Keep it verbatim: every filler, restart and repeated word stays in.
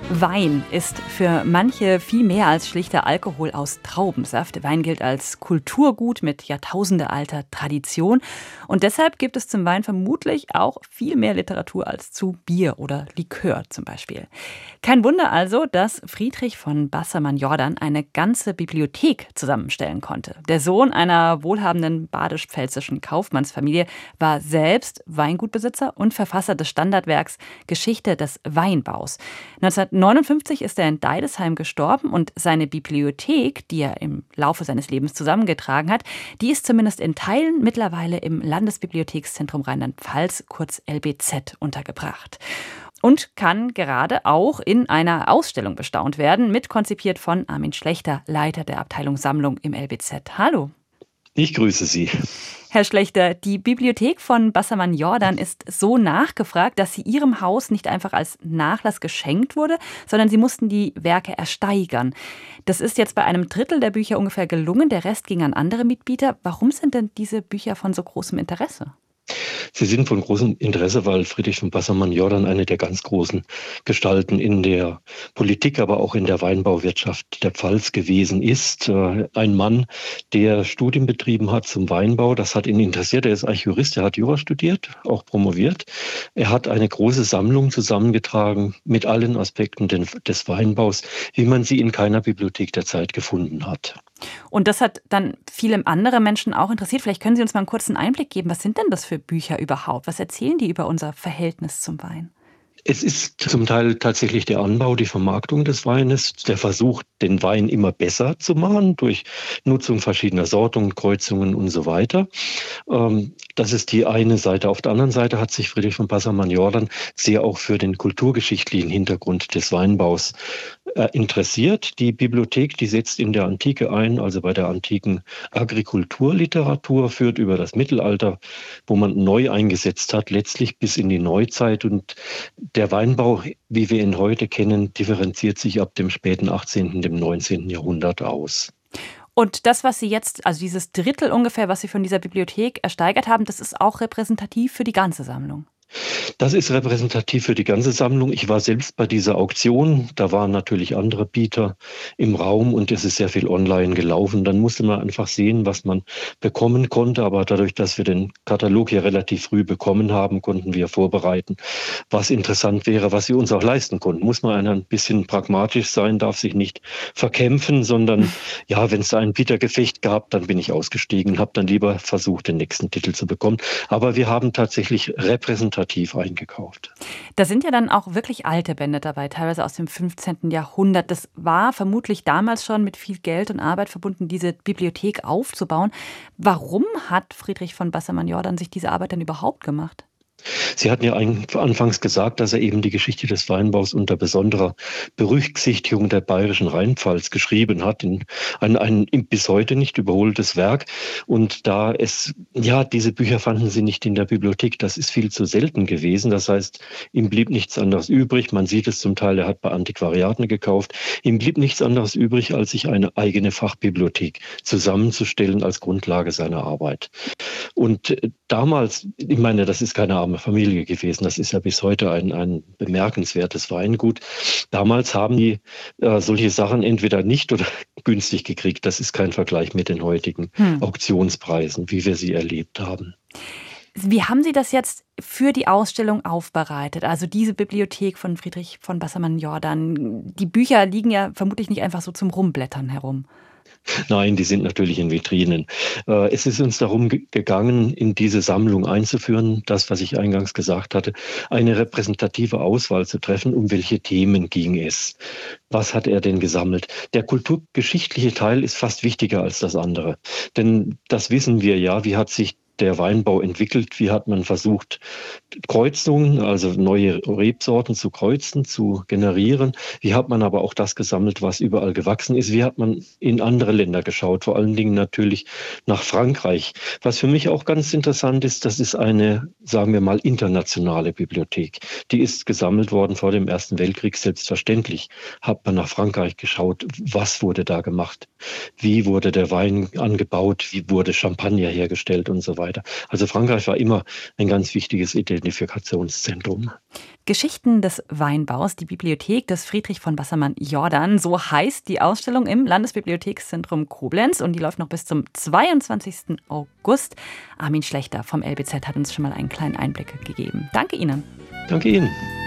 Wein ist für manche viel mehr als schlichter Alkohol aus Traubensaft. Wein gilt als Kulturgut mit jahrtausendealter Tradition. Und deshalb gibt es zum Wein vermutlich auch viel mehr Literatur als zu Bier oder Likör zum Beispiel. Kein Wunder also, dass Friedrich von Bassermann-Jordan eine ganze Bibliothek zusammenstellen konnte. Der Sohn einer wohlhabenden badisch-pfälzischen Kaufmannsfamilie war selbst Weingutbesitzer und Verfasser des Standardwerks Geschichte des Weinbaus. neunzehnhundertneunundfünfzig ist er in Deidesheim gestorben und seine Bibliothek, die er im Laufe seines Lebens zusammengetragen hat, die ist zumindest in Teilen mittlerweile im Landesbibliothekszentrum Rheinland-Pfalz, kurz L B Z, untergebracht. Und kann gerade auch in einer Ausstellung bestaunt werden, mitkonzipiert von Armin Schlechter, Leiter der Abteilung Sammlung im L B Z. Hallo. Ich grüße Sie. Herr Schlechter, die Bibliothek von Bassermann-Jordan ist so nachgefragt, dass sie Ihrem Haus nicht einfach als Nachlass geschenkt wurde, sondern Sie mussten die Werke ersteigern. Das ist jetzt bei einem Drittel der Bücher ungefähr gelungen, der Rest ging an andere Mitbieter. Warum sind denn diese Bücher von so großem Interesse? Sie sind von großem Interesse, weil Friedrich von Bassermann-Jordan eine der ganz großen Gestalten in der Politik, aber auch in der Weinbauwirtschaft der Pfalz gewesen ist. Ein Mann, der Studien betrieben hat zum Weinbau, das hat ihn interessiert. Er ist eigentlich Jurist, er hat Jura studiert, auch promoviert. Er hat eine große Sammlung zusammengetragen mit allen Aspekten des Weinbaus, wie man sie in keiner Bibliothek der Zeit gefunden hat. Und das hat dann viele andere Menschen auch interessiert. Vielleicht können Sie uns mal einen kurzen Einblick geben. Was sind denn das für Bücher überhaupt? Was erzählen die über unser Verhältnis zum Wein? Es ist zum Teil tatsächlich der Anbau, die Vermarktung des Weines, der Versuch, den Wein immer besser zu machen durch Nutzung verschiedener Sortungen, Kreuzungen und so weiter. Das ist die eine Seite. Auf der anderen Seite hat sich Friedrich von Bassermann-Jordan sehr auch für den kulturgeschichtlichen Hintergrund des Weinbaus interessiert. Die Bibliothek, die setzt in der Antike ein, also bei der antiken Agrikulturliteratur, führt über das Mittelalter, wo man neu eingesetzt hat, letztlich bis in die Neuzeit. Und der Weinbau, wie wir ihn heute kennen, differenziert sich ab dem späten achtzehnten, dem neunzehnten Jahrhundert aus. Und das, was Sie jetzt, also dieses Drittel ungefähr, was Sie von dieser Bibliothek ersteigert haben, das ist auch repräsentativ für die ganze Sammlung? Das ist repräsentativ für die ganze Sammlung. Ich war selbst bei dieser Auktion. Da waren natürlich andere Bieter im Raum und es ist sehr viel online gelaufen. Dann musste man einfach sehen, was man bekommen konnte. Aber dadurch, dass wir den Katalog hier relativ früh bekommen haben, konnten wir vorbereiten, was interessant wäre, was wir uns auch leisten konnten. Muss man ein bisschen pragmatisch sein, darf sich nicht verkämpfen, sondern ja, wenn es da ein Bietergefecht gab, dann bin ich ausgestiegen, habe dann lieber versucht, den nächsten Titel zu bekommen. Aber wir haben tatsächlich repräsentativ eingekauft. Da sind ja dann auch wirklich alte Bände dabei, teilweise aus dem fünfzehnten Jahrhundert. Das war vermutlich damals schon mit viel Geld und Arbeit verbunden, diese Bibliothek aufzubauen. Warum hat Friedrich von Bassermann-Jordan sich diese Arbeit denn überhaupt gemacht? Sie hatten ja anfangs gesagt, dass er eben die Geschichte des Weinbaus unter besonderer Berücksichtigung der bayerischen Rheinpfalz geschrieben hat. In ein, ein bis heute nicht überholtes Werk. Und da es, ja, diese Bücher fanden Sie nicht in der Bibliothek. Das ist viel zu selten gewesen. Das heißt, ihm blieb nichts anderes übrig. Man sieht es zum Teil, er hat bei Antiquariaten gekauft. Ihm blieb nichts anderes übrig, als sich eine eigene Fachbibliothek zusammenzustellen als Grundlage seiner Arbeit. Und damals, ich meine, das ist keine arme Familie gewesen, das ist ja bis heute ein, ein bemerkenswertes Weingut. Damals haben die äh, solche Sachen entweder nicht oder günstig gekriegt. Das ist kein Vergleich mit den heutigen hm. Auktionspreisen, wie wir sie erlebt haben. Wie haben Sie das jetzt für die Ausstellung aufbereitet? Also diese Bibliothek von Friedrich von Bassermann-Jordan. Die Bücher liegen ja vermutlich nicht einfach so zum Rumblättern herum. Nein, die sind natürlich in Vitrinen. Es ist uns darum gegangen, in diese Sammlung einzuführen, das, was ich eingangs gesagt hatte, eine repräsentative Auswahl zu treffen, um welche Themen ging es. Was hat er denn gesammelt? Der kulturgeschichtliche Teil ist fast wichtiger als das andere. Denn das wissen wir ja, wie hat sich der Weinbau entwickelt, wie hat man versucht, Kreuzungen, also neue Rebsorten zu kreuzen, zu generieren. Wie hat man aber auch das gesammelt, was überall gewachsen ist? Wie hat man in andere Länder geschaut, vor allen Dingen natürlich nach Frankreich. Was für mich auch ganz interessant ist, das ist eine, sagen wir mal, internationale Bibliothek. Die ist gesammelt worden vor dem Ersten Weltkrieg, selbstverständlich. Hat man nach Frankreich geschaut, was wurde da gemacht? Wie wurde der Wein angebaut? Wie wurde Champagner hergestellt und so weiter? weiter. Also Frankreich war immer ein ganz wichtiges Identifikationszentrum. Geschichten des Weinbaus, die Bibliothek des Friedrich von Bassermann-Jordan, so heißt die Ausstellung im Landesbibliothekszentrum Koblenz und die läuft noch bis zum zweiundzwanzigsten August. Armin Schlechter vom L B Z hat uns schon mal einen kleinen Einblick gegeben. Danke Ihnen. Danke Ihnen.